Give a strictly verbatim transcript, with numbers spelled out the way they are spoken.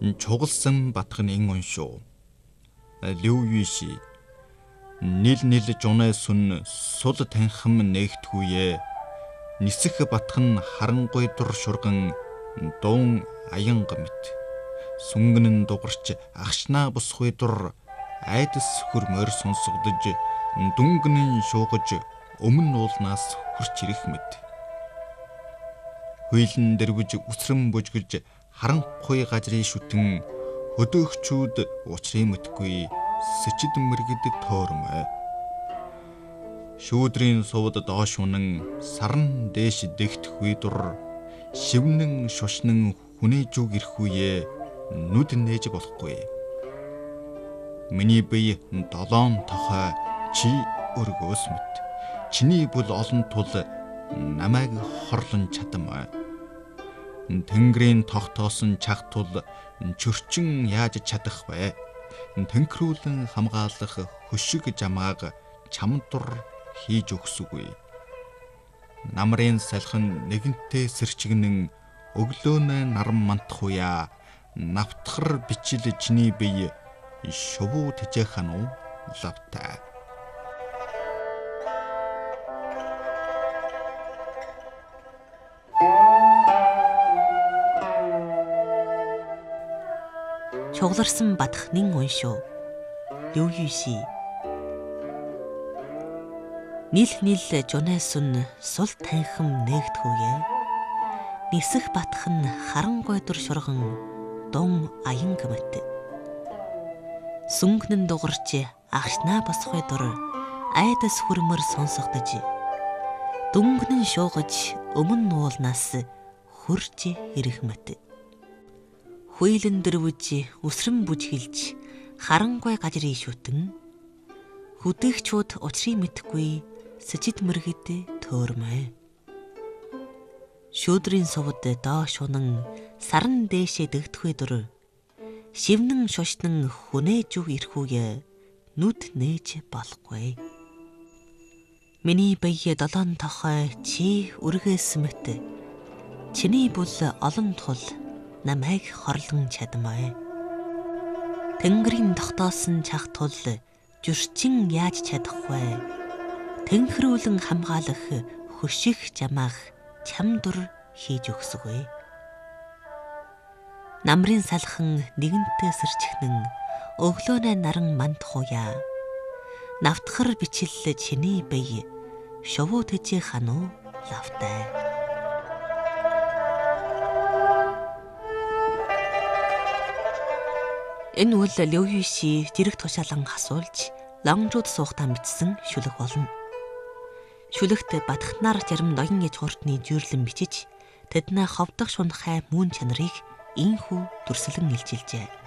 чугалсан батхын уншуу. Лю Юши нил нил жунай сүн сул танхим нээгтгүүе. Нисэх батхан харангуй дур шурган дуун аянга мэт. Сүнгэнэн дугарч агшнаа босхуй дур айдас хөрмөр сонсогдож дүнгэнэн шуугаж өмнө уулнаас хурч ирэх мэт. Хуйлан дэрвж үсрэм бүжгэж харанхуй газрын шүтэн хөдөөгчүүд учрын мэдгүй сэчид мэргэдэг тоормой. Шүүдрийн сувд доош унан сарн дээш дэгтэх үе дур шивнэн шушнан хүнээжүүг ирэх үе нүд нээж болохгүй. Миний бие долоон тохой чи өргөөс мэт. Чиний бүл олон тул намайг хорлон чадамай. Тэнгэрийн тогтоосон чаг тул чөрчин яаж чадах вэ? Тэнхрүүлэн хамгаалах хөшиг жамааг чам дур хийж өгсөгүй. Намрын салхин нэгэнтээ сэрчгэнэн өглөөнөө наран мантахуя навтхар бичил чиний бие шувуу тэжээхан уу лавтай. Чугларсан батхнын уншуу. Лю Юши нил нил жунай сүн сул танхим нээгтгүүе. Нисэх батхан харангуй дур шурган дун аянга мэт. Сүнгэнэн дугарч агшнаа босхуй дур айдас хөрмөр сонсогдож дүнгэнэн шуугаж өмнө уулнаас хурж ирэх мэт. Хуйлан дэрвж үсрэм бүжгэлж харангуй газрын шүтэн хөдөөгчүүд учрын мэдгүй сэчид мэргэд төөрмөө. Шүүдрийн сувд доош унан сарн дээшээ дэгдэхүй дур шивнэн шушнан хүнээжүүг ирэхүүе нүд нээж болохгүй. Миний бие долоон тохой чи үргээс мэт. Чиний бүл олон тул намайг хорлон чадмай. Тэнгэрийн тогтоосон чаг тул жүрчин яаж чадах вэ? Тэнхрүүлэн хамгаалах хөшиг жамаах чам дур хийж өгсөгүй. Намрын салхан нэгэнтээ сэрчихнэн өглөөнөө наран мантахуя. Навтхар бичил чиний бие шувуу тэжээ хануу лавтай. Энэ үл Лю Юши зэрэг тушаалан хасуулж лонжууд суухтаа бичсэн шүлэг болно. Шүлэгт бадхнаар зарим ноён яж хурдны жүйрлэн бичиж тэднээ ховдох шунхай мөн чанарыг инхүү дүрслэн илчилжээ.